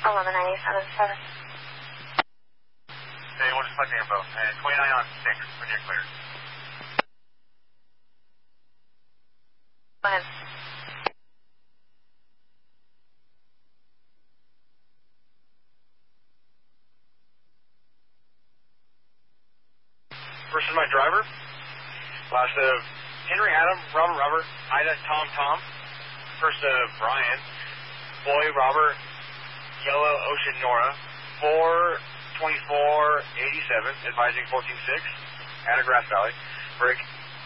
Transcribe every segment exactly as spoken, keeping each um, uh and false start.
eleven ninety-seven seven. Hey, we'll just select the info. And twenty-nine on six when you're clear. Go ahead. First is my driver. Last of Henry Adam, Robert Robert, Ida Tom Tom. First of Brian, Boy Robert, Yellow Ocean Nora. four twenty-four eighty-seven, advising fourteen six. At a Grass Valley. Break.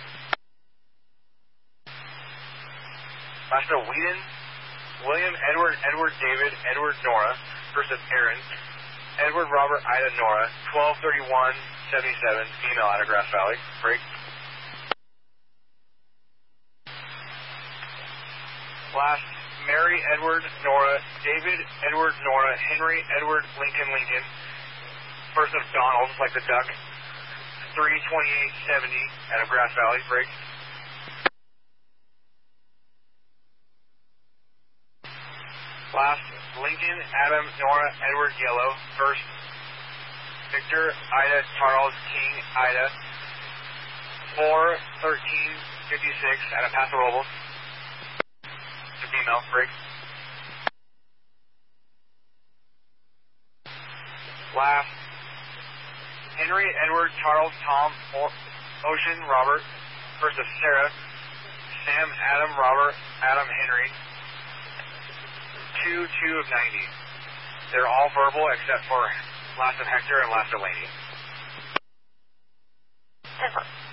Last of Whedon, William Edward Edward David Edward Nora. First of Aaron, Edward Robert Ida Nora. twelve thirty-one seventy-seven, female out of Grass Valley. Break. Last, Mary Edward Nora, David Edward Nora, Henry Edward Lincoln Lincoln. First of Donald, like the duck. three twenty-eight seventy out of Grass Valley. Break. Last, Lincoln Adam Nora Edward Yellow. First, Victor Ida Charles King Ida. four thirteen fifty-six out of Paso Robles. It's a female. Break. Last, Henry Edward Charles Tom Ocean Robert. First of Sarah. Sam Adam Robert Adam Henry. two two of ninety. They're all verbal except for last of Hector and last of Laney. ten four.